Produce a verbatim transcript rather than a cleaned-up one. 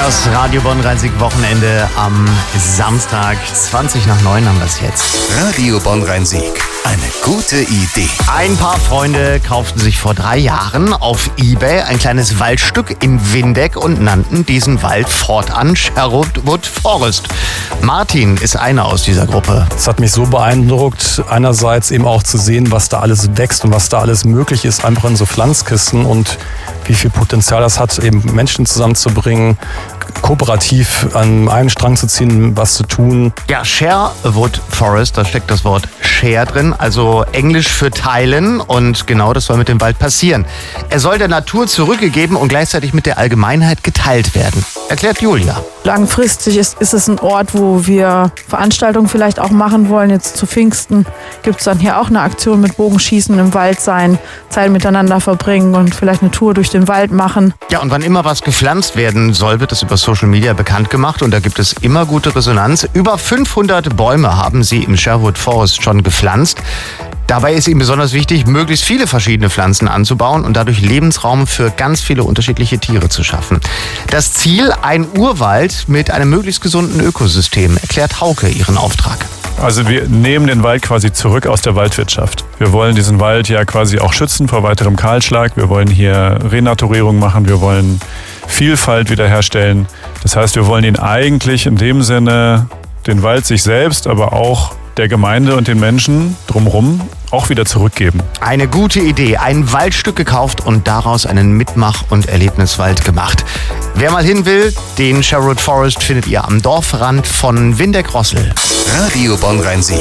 Das Radio Bonn-Rhein-Sieg-Wochenende am Samstag, zwanzig nach neun haben wir es jetzt. Radio Bonn-Rhein-Sieg, eine gute Idee. Ein paar Freunde kauften sich vor drei Jahren auf eBay ein kleines Waldstück in Windeck und nannten diesen Wald fortan Sherwood Forest. Martin ist einer aus dieser Gruppe. Es hat mich so beeindruckt, einerseits eben auch zu sehen, was da alles wächst und was da alles möglich ist, einfach in so Pflanzkisten und wie viel Potenzial das hat, eben Menschen zusammenzubringen, kooperativ an einen Strang zu ziehen, was zu tun. Ja, Sherwood Forest, da steckt das Wort Share drin, also Englisch für teilen, und genau das soll mit dem Wald passieren. Er soll der Natur zurückgegeben und gleichzeitig mit der Allgemeinheit geteilt werden, erklärt Julia. Langfristig ist, ist es ein Ort, wo wir Veranstaltungen vielleicht auch machen wollen. Jetzt zu Pfingsten gibt es dann hier auch eine Aktion mit Bogenschießen im Wald sein, Zeit miteinander verbringen und vielleicht eine Tour durch den Wald machen. Ja, und wann immer was gepflanzt werden soll, wird es über Social Media bekannt gemacht, und da gibt es immer gute Resonanz. Über fünfhundert Bäume haben sie im Sherwood Forest schon gepflanzt. Dabei ist ihm besonders wichtig, möglichst viele verschiedene Pflanzen anzubauen und dadurch Lebensraum für ganz viele unterschiedliche Tiere zu schaffen. Das Ziel, ein Urwald mit einem möglichst gesunden Ökosystem, erklärt Hauke ihren Auftrag. Also wir nehmen den Wald quasi zurück aus der Waldwirtschaft. Wir wollen diesen Wald ja quasi auch schützen vor weiterem Kahlschlag. Wir wollen hier Renaturierung machen, wir wollen Vielfalt wiederherstellen. Das heißt, wir wollen ihn eigentlich in dem Sinne, den Wald sich selbst, aber auch der Gemeinde und den Menschen drumherum auch wieder zurückgeben. Eine gute Idee. Ein Waldstück gekauft und daraus einen Mitmach- und Erlebniswald gemacht. Wer mal hin will, den Sherwood Forest findet ihr am Dorfrand von Windeck-Rossel. Radio Bonn-Rhein-Sieg.